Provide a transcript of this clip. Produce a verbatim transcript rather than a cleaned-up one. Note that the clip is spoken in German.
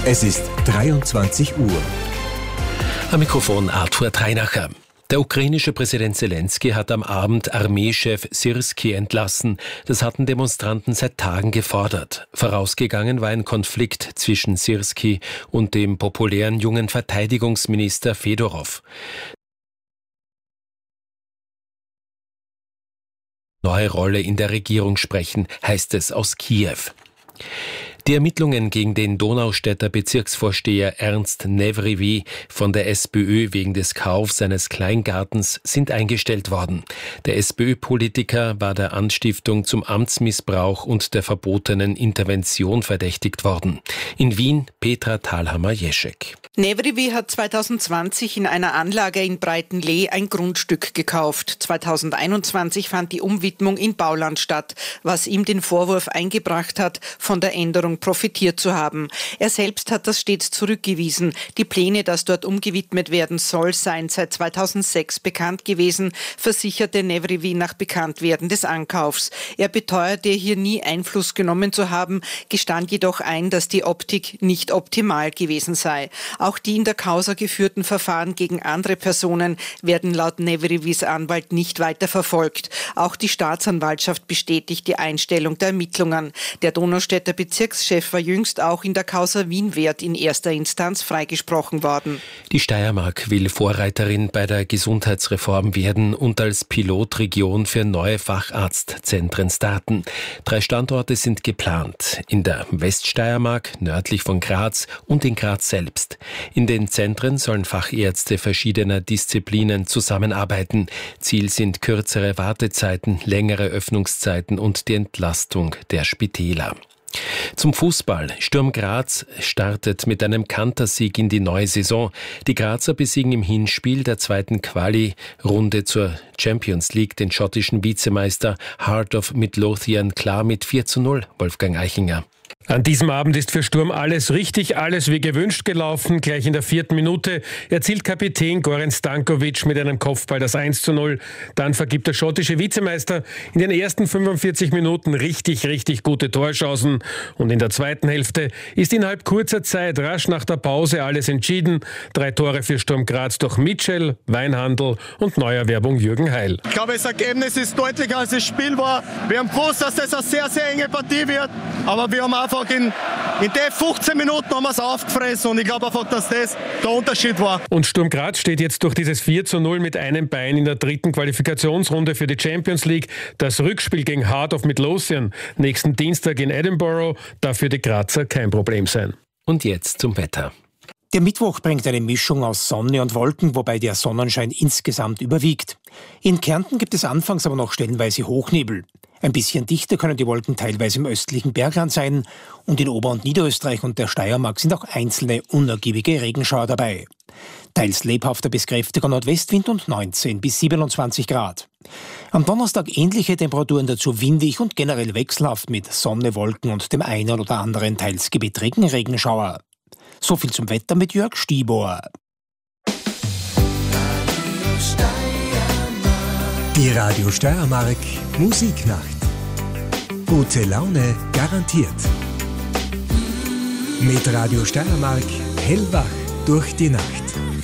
Es ist dreiundzwanzig Uhr. Am Mikrofon Arthur Treinacher. Der ukrainische Präsident Zelensky hat am Abend Armeechef Syrskyi entlassen. Das hatten Demonstranten seit Tagen gefordert. Vorausgegangen war ein Konflikt zwischen Syrskyi und dem populären jungen Verteidigungsminister Fedorov. Neue Rolle in der Regierung sprechen, heißt es aus Kiew. Die Ermittlungen gegen den Donaustädter Bezirksvorsteher Ernst Nevrivi von der SPÖ wegen des Kaufs seines Kleingartens sind eingestellt worden. Der SPÖ-Politiker war der Anstiftung zum Amtsmissbrauch und der verbotenen Intervention verdächtigt worden. In Wien Petra Thalhammer-Jeschek. Nevrivi hat zweitausendzwanzig in einer Anlage in Breitenlee ein Grundstück gekauft. zweitausendeinundzwanzig fand die Umwidmung in Bauland statt, was ihm den Vorwurf eingebracht hat, von der Änderung profitiert zu haben. Er selbst hat das stets zurückgewiesen. Die Pläne, dass dort umgewidmet werden soll, seien seit zweitausendsechs bekannt gewesen, versicherte Nevrivi nach Bekanntwerden des Ankaufs. Er beteuerte, hier nie Einfluss genommen zu haben, gestand jedoch ein, dass die Optik nicht optimal gewesen sei. Auch die in der Causa geführten Verfahren gegen andere Personen werden laut Nevrivis Anwalt nicht weiter verfolgt. Auch die Staatsanwaltschaft bestätigt die Einstellung der Ermittlungen. Der Donaustädter Bezirkschef war jüngst auch in der Causa Wienwert in erster Instanz freigesprochen worden. Die Steiermark will Vorreiterin bei der Gesundheitsreform werden und als Pilotregion für neue Facharztzentren starten. Drei Standorte sind geplant. In der Weststeiermark, nördlich von Graz und in Graz selbst. In den Zentren sollen Fachärzte verschiedener Disziplinen zusammenarbeiten. Ziel sind kürzere Wartezeiten, längere Öffnungszeiten und die Entlastung der Spitäler. Zum Fußball. Sturm Graz startet mit einem Kantersieg in die neue Saison. Die Grazer besiegen im Hinspiel der zweiten Quali-Runde zur Champions League den schottischen Vizemeister Heart of Midlothian klar mit vier zu null. Wolfgang Eichinger. An diesem Abend ist für Sturm alles richtig, alles wie gewünscht gelaufen. Gleich in der vierten Minute erzielt Kapitän Goran Stankovic mit einem Kopfball das eins zu null. Dann vergibt der schottische Vizemeister in den ersten fünfundvierzig Minuten richtig, richtig gute Torchancen. Und in der zweiten Hälfte ist innerhalb kurzer Zeit, rasch nach der Pause, alles entschieden. Drei Tore für Sturm Graz durch Mitchell, Weinhandl und Neuerwerbung Jürgen Heil. Ich glaube, das Ergebnis ist deutlicher, als das Spiel war. Wir haben gewusst, dass das eine sehr, sehr enge Partie wird. Aber wir haben einfach In, in den fünfzehn Minuten haben wir es aufgefressen und ich glaube einfach, dass das der Unterschied war. Und Sturm Graz steht jetzt durch dieses vier zu null mit einem Bein in der dritten Qualifikationsrunde für die Champions League. Das Rückspiel gegen Heart of Midlothian nächsten Dienstag in Edinburgh darf für die Grazer kein Problem sein. Und jetzt zum Wetter. Der Mittwoch bringt eine Mischung aus Sonne und Wolken, wobei der Sonnenschein insgesamt überwiegt. In Kärnten gibt es anfangs aber noch stellenweise Hochnebel. Ein bisschen dichter können die Wolken teilweise im östlichen Bergland sein und in Ober- und Niederösterreich und der Steiermark sind auch einzelne unergiebige Regenschauer dabei. Teils lebhafter bis kräftiger Nordwestwind und neunzehn bis siebenundzwanzig Grad. Am Donnerstag ähnliche Temperaturen, dazu windig und generell wechselhaft mit Sonne, Wolken und dem einen oder anderen teils gewittrigen Regenschauer. So viel zum Wetter mit Jörg Stibor. Die Radio Steiermark Musiknacht. Gute Laune garantiert. Mit Radio Steiermark hellwach durch die Nacht.